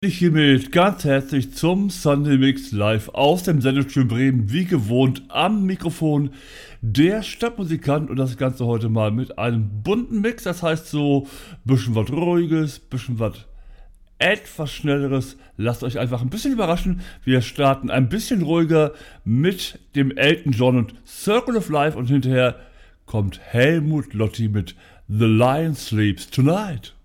Ich hiermit ganz herzlich zum Sunday Mix live aus dem Sendestudio Bremen, wie gewohnt am Mikrofon der Stadtmusikant und das Ganze heute mal mit einem bunten Mix, das heißt so bisschen was Ruhiges, bisschen was etwas Schnelleres. Lasst euch einfach ein bisschen überraschen. Wir starten ein bisschen ruhiger mit dem Elton John und Circle of Life und hinterher kommt Helmut Lotti mit The Lion Sleeps Tonight.